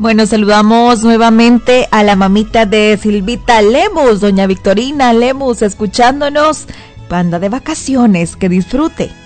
Bueno, saludamos nuevamente a la mamita de Silvita Lemus, doña Victorina Lemus, escuchándonos. Anda de vacaciones, que disfrute.